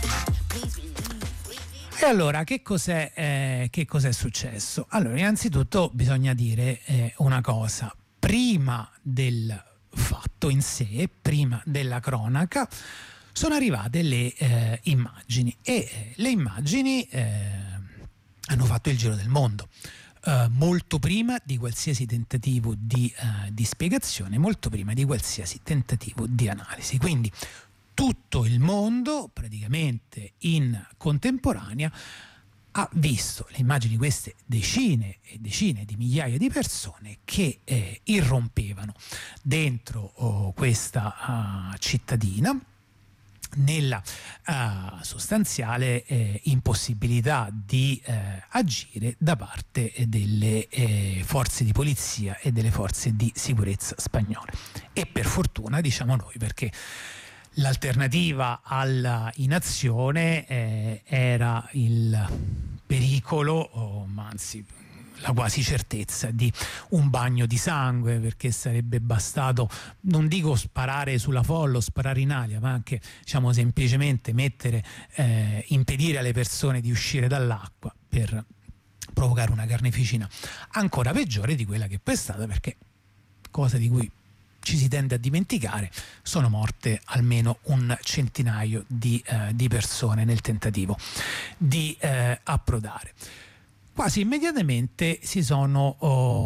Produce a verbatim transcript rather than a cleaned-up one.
E allora che cos'è, eh, che cos'è successo? Allora, innanzitutto bisogna dire eh, una cosa: prima del fatto in sé, prima della cronaca, sono arrivate le eh, immagini e eh, le immagini eh, hanno fatto il giro del mondo. Uh, molto prima di qualsiasi tentativo di, uh, di spiegazione, molto prima di qualsiasi tentativo di analisi. Quindi tutto il mondo, praticamente in contemporanea, ha visto le immagini di queste decine e decine di migliaia di persone che eh, irrompevano dentro oh, questa uh, cittadina, nella uh, sostanziale eh, impossibilità di eh, agire da parte delle eh, forze di polizia e delle forze di sicurezza spagnole. E per fortuna, diciamo noi, perché l'alternativa alla inazione eh, era il pericolo, o anzi la quasi certezza di un bagno di sangue, perché sarebbe bastato, non dico sparare sulla folla o sparare in aria, ma anche, diciamo, semplicemente mettere, eh, impedire alle persone di uscire dall'acqua per provocare una carneficina ancora peggiore di quella che poi è stata, perché, cosa di cui ci si tende a dimenticare, sono morte almeno un centinaio di, eh, di persone nel tentativo di eh, approdare. Quasi immediatamente si sono oh,